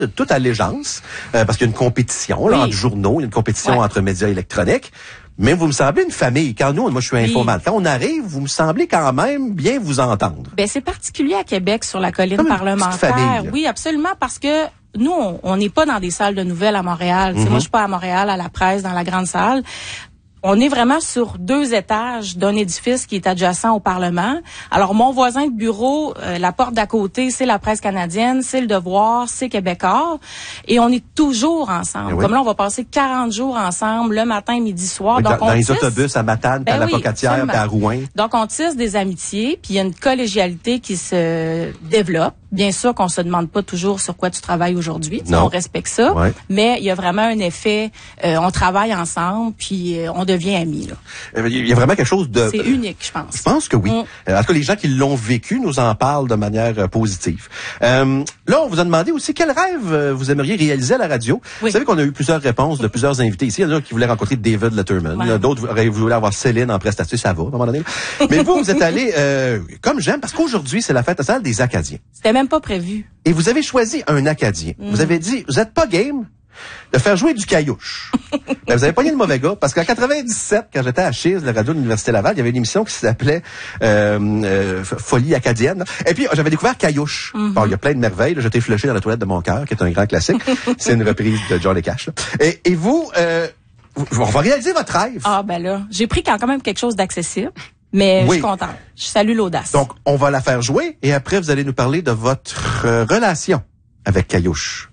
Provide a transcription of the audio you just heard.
de toute allégeance, parce qu'il y a une compétition là, entre journaux, il y a une compétition entre médias électroniques. Mais vous me semblez une famille. Quand moi je suis informateur. Quand on arrive, vous me semblez quand même bien vous entendre. Ben c'est particulier à Québec sur la colline parlementaire. Famille, oui, absolument, parce que nous, on n'est pas dans des salles de nouvelles à Montréal. Moi, je suis pas à Montréal, à la presse, dans la grande salle. On est vraiment sur 2 étages d'un édifice qui est adjacent au Parlement. Alors, mon voisin de bureau, la porte d'à côté, c'est la Presse canadienne, c'est Le Devoir, c'est Québécois. Et on est toujours ensemble. Comme là, on va passer 40 jours ensemble, le matin, midi, soir. Oui, donc, dans les autobus à Matane, à la Pocatière, à Rouen. Donc, on tisse des amitiés, puis il y a une collégialité qui se développe. Bien sûr qu'on se demande pas toujours sur quoi tu travailles aujourd'hui. On respecte ça. Mais il y a vraiment un effet, on travaille ensemble, puis on devient amis. Là. Il y a vraiment quelque chose de... C'est unique, je pense. Je pense que oui. En tout cas, les gens qui l'ont vécu nous en parlent de manière positive. Là, on vous a demandé aussi quel rêve vous aimeriez réaliser à la radio. Vous savez qu'on a eu plusieurs réponses de plusieurs invités ici. Il y en a qui voulaient rencontrer David Letterman. D'autres auraient voulu avoir Céline en prestatrice, ça va, à un moment donné. Mais vous êtes allé, comme j'aime, parce qu'aujourd'hui, c'est la fête nationale des Acadiens. C'était même pas prévu. Et vous avez choisi un Acadien. Vous avez dit, vous êtes pas game de faire jouer du caillouche. Ben, vous avez pogné le mauvais gars, parce qu'en 97, quand j'étais à Chise, la radio de l'Université Laval, il y avait une émission qui s'appelait Folie acadienne. Et puis, j'avais découvert Caillouche. Bon, il y a plein de merveilles. Là, j'étais flushé dans la toilette de mon cœur, qui est un grand classique. C'est une reprise de John et Cash. Et vous, on va réaliser votre rêve. Ah, ben là, j'ai pris quand même quelque chose d'accessible. Mais je suis contente. Je salue l'audace. Donc, on va la faire jouer et après, vous allez nous parler de votre relation avec Caillouche.